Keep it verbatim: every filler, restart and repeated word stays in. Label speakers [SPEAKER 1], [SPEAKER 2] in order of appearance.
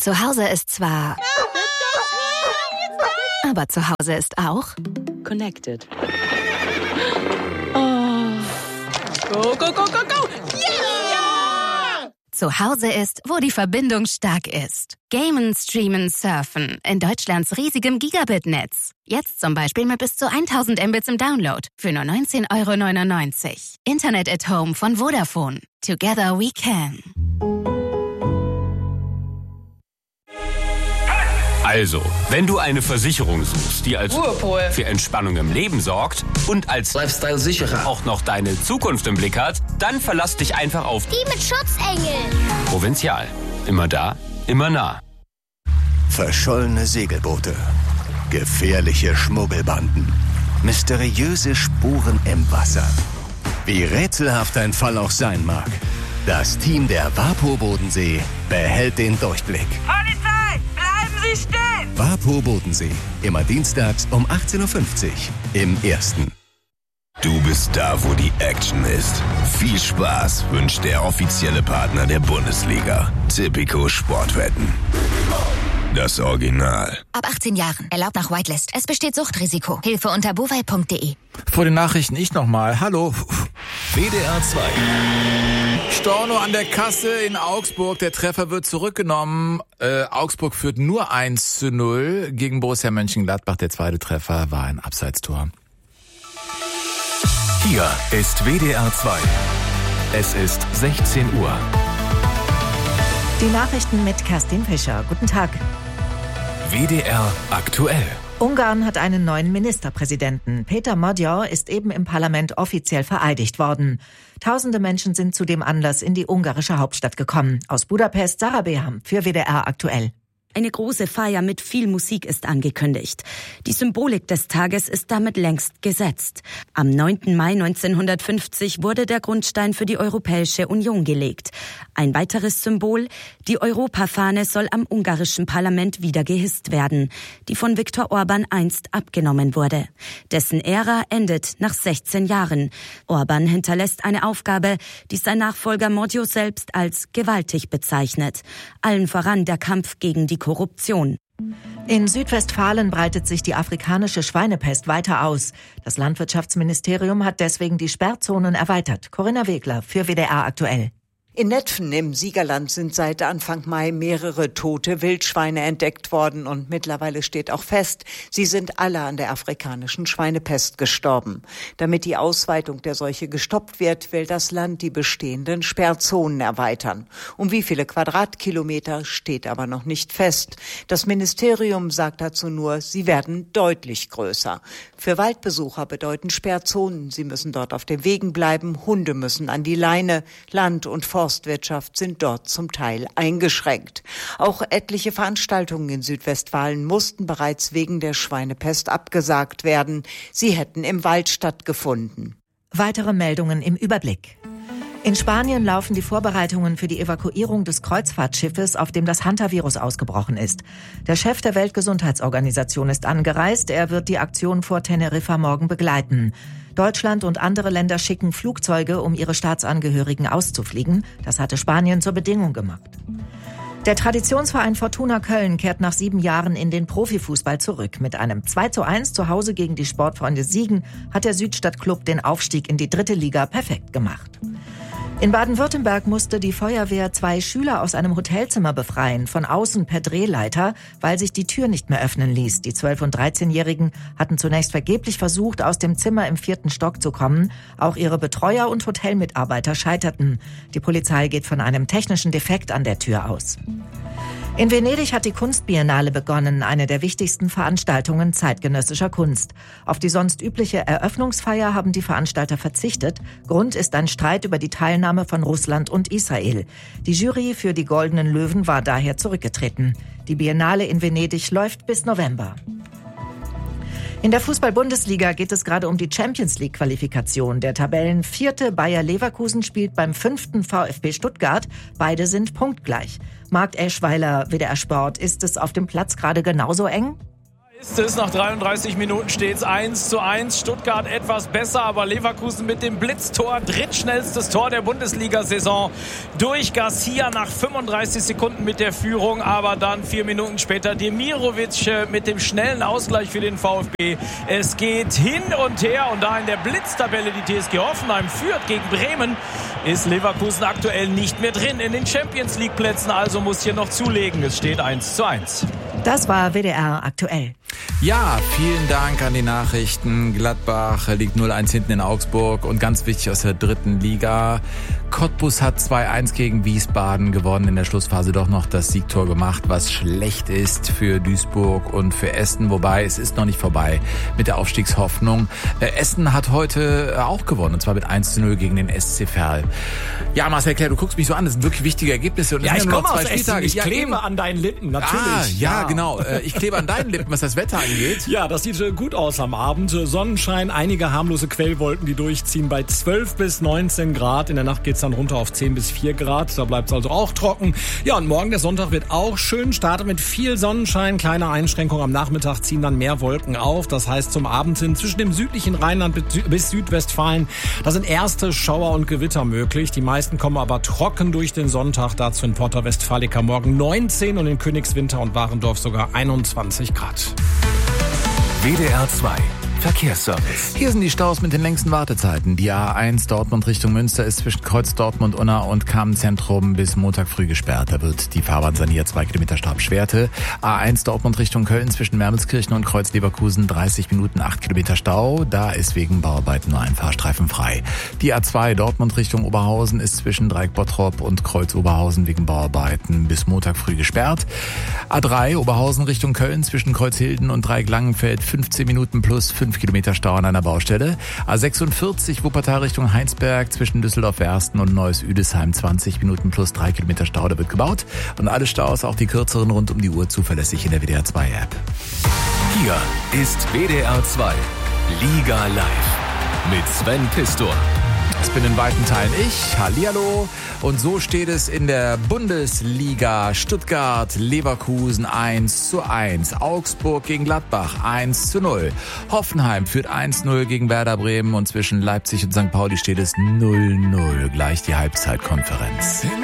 [SPEAKER 1] Zu Hause ist zwar... Aber zu Hause ist auch...
[SPEAKER 2] Connected. Oh. Go, go, go, go, go! Yeah!
[SPEAKER 1] Zu Hause ist, wo die Verbindung stark ist. Gamen, streamen, surfen. In Deutschlands riesigem Gigabit-Netz. Jetzt zum Beispiel mit bis zu tausend Mbits im Download. Für nur neunzehn Euro neunundneunzig. Internet at Home von Vodafone. Together we can.
[SPEAKER 3] Also, wenn du eine Versicherung suchst, die als
[SPEAKER 4] Ruhepol
[SPEAKER 3] für Entspannung im Leben sorgt und als
[SPEAKER 4] Lifestyle-Sicherer
[SPEAKER 3] auch noch deine Zukunft im Blick hat, dann verlass dich einfach auf
[SPEAKER 5] die mit Schutzengel.
[SPEAKER 3] Provinzial. Immer da, immer nah.
[SPEAKER 6] Verschollene Segelboote, gefährliche Schmuggelbanden, mysteriöse Spuren im Wasser. Wie rätselhaft ein Fall auch sein mag, das Team der WaPo Bodensee behält den Durchblick.
[SPEAKER 7] Polizei, bleiben Sie stehen!
[SPEAKER 6] WaPo Bodensee, immer dienstags um achtzehn Uhr fünfzig im Ersten.
[SPEAKER 8] Du bist da, wo die Action ist. Viel Spaß wünscht der offizielle Partner der Bundesliga. Tipico Sportwetten. Das Original.
[SPEAKER 9] Ab achtzehn Jahren. Erlaubt nach Whitelist. Es besteht Suchtrisiko. Hilfe unter bovai punkt de.
[SPEAKER 10] Vor den Nachrichten ich nochmal. Hallo.
[SPEAKER 8] W D R zwei.
[SPEAKER 10] Storno an der Kasse in Augsburg. Der Treffer wird zurückgenommen. Äh, Augsburg führt nur eins zu null gegen Borussia Mönchengladbach. Der zweite Treffer war ein Abseitstor.
[SPEAKER 8] Hier ist W D R zwei. Es ist sechzehn Uhr.
[SPEAKER 11] Die Nachrichten mit Kerstin Fischer. Guten Tag.
[SPEAKER 8] W D R aktuell.
[SPEAKER 11] Ungarn hat einen neuen Ministerpräsidenten. Peter Magyar ist eben im Parlament offiziell vereidigt worden. Tausende Menschen sind zu dem Anlass in die ungarische Hauptstadt gekommen. Aus Budapest, Sarah Beham für W D R aktuell.
[SPEAKER 2] Eine große Feier mit viel Musik ist angekündigt. Die Symbolik des Tages ist damit längst gesetzt. Am neunten Mai neunzehnhundertfünfzig wurde der Grundstein für die Europäische Union gelegt. Ein weiteres Symbol, die Europafahne soll am ungarischen Parlament wieder gehisst werden, die von Viktor Orban einst abgenommen wurde. Dessen Ära endet nach sechzehn Jahren. Orban hinterlässt eine Aufgabe, die sein Nachfolger Magyar selbst als gewaltig bezeichnet. Allen voran der Kampf gegen die Korruption.
[SPEAKER 11] In Südwestfalen breitet sich die afrikanische Schweinepest weiter aus. Das Landwirtschaftsministerium hat deswegen die Sperrzonen erweitert. Corinna Wegler für W D R aktuell.
[SPEAKER 12] In Netphen im Siegerland sind seit Anfang Mai mehrere tote Wildschweine entdeckt worden und mittlerweile steht auch fest, sie sind alle an der afrikanischen Schweinepest gestorben. Damit die Ausweitung der Seuche gestoppt wird, will das Land die bestehenden Sperrzonen erweitern. Um wie viele Quadratkilometer steht aber noch nicht fest. Das Ministerium sagt dazu nur, sie werden deutlich größer. Für Waldbesucher bedeuten Sperrzonen, sie müssen dort auf den Wegen bleiben, Hunde müssen an die Leine, Land- und Forst Forstwirtschaft sind dort zum Teil eingeschränkt. Auch etliche Veranstaltungen in Südwestfalen mussten bereits wegen der Schweinepest abgesagt werden. Sie hätten im Wald stattgefunden.
[SPEAKER 11] Weitere Meldungen im Überblick. In Spanien laufen die Vorbereitungen für die Evakuierung des Kreuzfahrtschiffes, auf dem das Hantavirus ausgebrochen ist. Der Chef der Weltgesundheitsorganisation ist angereist. Er wird die Aktion vor Teneriffa morgen begleiten. Deutschland und andere Länder schicken Flugzeuge, um ihre Staatsangehörigen auszufliegen. Das hatte Spanien zur Bedingung gemacht. Der Traditionsverein Fortuna Köln kehrt nach sieben Jahren in den Profifußball zurück. Mit einem zwei zu eins zu Hause gegen die Sportfreunde Siegen hat der Südstadtklub den Aufstieg in die dritte Liga perfekt gemacht. In Baden-Württemberg musste die Feuerwehr zwei Schüler aus einem Hotelzimmer befreien, von außen per Drehleiter, weil sich die Tür nicht mehr öffnen ließ. Die zwölf- und dreizehnjährigen hatten zunächst vergeblich versucht, aus dem Zimmer im vierten Stock zu kommen. Auch ihre Betreuer und Hotelmitarbeiter scheiterten. Die Polizei geht von einem technischen Defekt an der Tür aus. In Venedig hat die Kunstbiennale begonnen, eine der wichtigsten Veranstaltungen zeitgenössischer Kunst. Auf die sonst übliche Eröffnungsfeier haben die Veranstalter verzichtet. Grund ist ein Streit über die Teilnahme von Russland und Israel. Die Jury für die Goldenen Löwen war daher zurückgetreten. Die Biennale in Venedig läuft bis November. In der Fußball-Bundesliga geht es gerade um die Champions-League-Qualifikation. Der Tabellenvierte Bayer Leverkusen spielt beim fünften VfB Stuttgart. Beide sind punktgleich. Marc Eschweiler, W D R Sport, ist es auf dem Platz gerade genauso eng?
[SPEAKER 4] Nach dreiunddreißig Minuten steht es eins zu eins. Stuttgart etwas besser, aber Leverkusen mit dem Blitztor. Drittschnellstes Tor der Bundesliga-Saison durch Garcia nach fünfunddreißig Sekunden mit der Führung. Aber dann vier Minuten später Demirovic mit dem schnellen Ausgleich für den VfB. Es geht hin und her und da in der Blitztabelle die T S G Hoffenheim führt gegen Bremen, ist Leverkusen aktuell nicht mehr drin in den Champions-League-Plätzen. Also muss hier noch zulegen. Es steht eins zu eins.
[SPEAKER 11] Das war W D R aktuell.
[SPEAKER 10] Ja, vielen Dank an die Nachrichten. Gladbach liegt null eins hinten in Augsburg und ganz wichtig aus der dritten Liga. Cottbus hat zwei eins gegen Wiesbaden gewonnen. In der Schlussphase doch noch das Siegtor gemacht, was schlecht ist für Duisburg und für Essen. Wobei, es ist noch nicht vorbei mit der Aufstiegshoffnung. Äh, Essen hat heute auch gewonnen, und zwar mit eins zu null gegen den S C Verl. Ja, Marcel Claire, du guckst mich so an. Das sind wirklich wichtige Ergebnisse. Und
[SPEAKER 5] ja, ich komme aus Essen. Ich
[SPEAKER 10] ja,
[SPEAKER 5] klebe
[SPEAKER 10] eben.
[SPEAKER 5] an deinen Lippen, natürlich.
[SPEAKER 10] Ah, ja, ja. genau. Äh, ich klebe an deinen Lippen, was das Wetter angeht.
[SPEAKER 5] Ja, das sieht gut aus am Abend. Sonnenschein, einige harmlose Quellwolken, die durchziehen bei zwölf bis neunzehn Grad. In der Nacht geht's dann runter auf zehn bis vier Grad. Da bleibt's also auch trocken. Ja, und morgen, der Sonntag, wird auch schön. Startet mit viel Sonnenschein. Kleine Einschränkungen am Nachmittag ziehen dann mehr Wolken auf. Das heißt, zum Abend hin zwischen dem südlichen Rheinland bis Südwestfalen, da sind erste Schauer und Gewitter möglich. Die meisten kommen aber trocken durch den Sonntag. Dazu in Porta Westfalica morgen neunzehn und in Königswinter und Warendorf sogar einundzwanzig Grad.
[SPEAKER 8] W D R zwei Verkehrsservice.
[SPEAKER 10] Hier sind die Staus mit den längsten Wartezeiten. Die A eins Dortmund Richtung Münster ist zwischen Kreuz Dortmund, Unna und Kamenz-Zentrum bis Montag früh gesperrt. Da wird die Fahrbahn saniert, zwei Kilometer Stab Schwerte. A eins Dortmund Richtung Köln zwischen Mermelskirchen und Kreuz Leverkusen dreißig Minuten, acht Kilometer Stau. Da ist wegen Bauarbeiten nur ein Fahrstreifen frei. Die A zwei Dortmund Richtung Oberhausen ist zwischen Dreieck Bottrop und Kreuz Oberhausen wegen Bauarbeiten bis Montag früh gesperrt. A drei Oberhausen Richtung Köln zwischen Kreuz Hilden und Dreieck Langenfeld fünfzehn Minuten plus fünf Kilometer Stau an einer Baustelle. A sechsundvierzig Wuppertal Richtung Heinsberg zwischen Düsseldorf-Wersten und Neuss-Üdesheim zwanzig Minuten plus drei Kilometer Stau, da wird gebaut. Und alle Staus, auch die kürzeren, rund um die Uhr zuverlässig in der W D R zwei App.
[SPEAKER 8] Hier ist W D R zwei Liga Live mit Sven Pistor.
[SPEAKER 10] Das bin in weiten Teilen ich. Hallihallo. Und so steht es in der Bundesliga. Stuttgart, Leverkusen eins zu eins. Augsburg gegen Gladbach eins zu null. Hoffenheim führt eins zu null gegen Werder Bremen. Und zwischen Leipzig und Sankt Pauli steht es null null. Gleich die Halbzeitkonferenz.